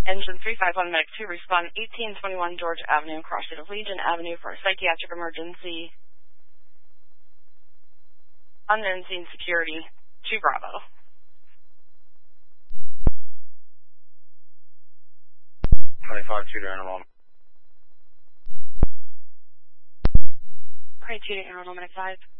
Engine 351 Medic 2, respond 1821 George Avenue, cross state of Legion Avenue for a psychiatric emergency. Unknown scene security, 2 Bravo. Shooter Interval. Criteria Interval Medic 5.